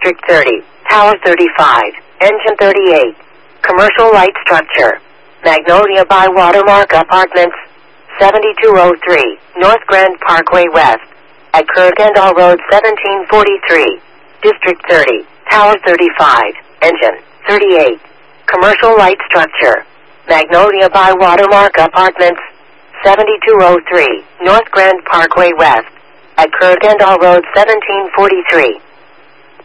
District 30, Tower 35, Engine 38. Commercial light structure. Magnolia by Watermark Apartments, 7203, North Grand Parkway West, at Kirkendall Road 1743, District 30, Tower 35, Engine 38. Commercial light structure. Magnolia by Watermark Apartments, 7203, North Grand Parkway West, at Kirkendall Road 1743,